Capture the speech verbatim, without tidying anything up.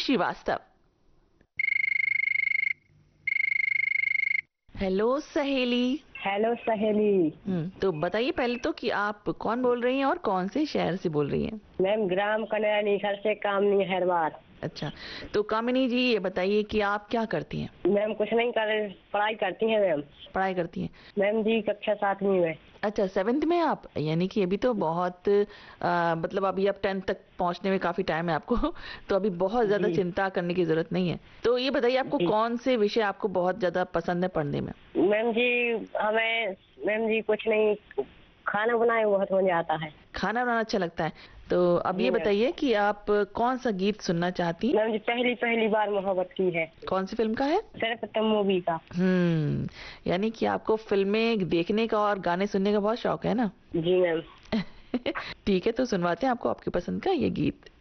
Srivastava. Hello सहेली। Hello सहेली। हम्म तो बताइए पहले तो कि आप कौन बोल रही हैं और कौन से शहर से बोल रही हैं? मैम ग्राम कल्याणी घर से कामनी हैदराबाद। अच्छा, तो कामिनी जी ये बताइए कि आप क्या करती हैं? मैम कुछ नहीं कर पढ़ाई करती हैं मैम। पढ़ाई करती हैं? मैम जी कक्षा सातवीं में। अच्छा, सेवेंथ में आप, यानी कि अभी तो बहुत आ, मतलब अभी आप टेंथ तक पहुंचने में काफी टाइम है आपको तो अभी बहुत ज्यादा जी चिंता करने की जरूरत नहीं है। तो ये बताइए आपको जी कौन से विषय आपको बहुत ज्यादा पसंद है पढ़ने में? मैम जी हमें मैम जी कुछ नहीं, खाना बनाए बहुत मजा आता है। खाना बनाना अच्छा लगता है। तो अब जी ये मैम। बताइए कि आप कौन सा गीत सुनना चाहती हैं? मैम जी पहली पहली बार मोहब्बत की है। कौन सी फिल्म का है? सर्वप्रथम मूवी का। हम्म यानी कि आपको फिल्में देखने का और गाने सुनने का बहुत शौक है ना? जी मैम। ठीक है, तो सुनवाते हैं आपको आपकी पसंद का ये गीत।